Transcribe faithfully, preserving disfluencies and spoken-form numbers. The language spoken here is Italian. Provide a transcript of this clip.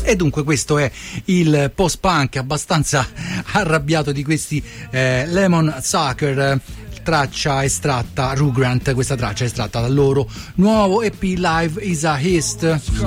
E dunque questo è il post-punk abbastanza arrabbiato di questi eh, Lemon Sucker, traccia estratta, Rugrant, questa traccia è estratta dal loro nuovo E P Live is a Hist.